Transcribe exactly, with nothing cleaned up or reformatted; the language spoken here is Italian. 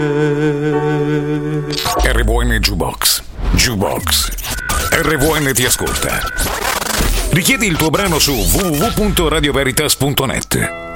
R V N Jukebox. Jukebox. R V N ti ascolta. Richiedi il tuo brano su w w w punto radio veritas punto net.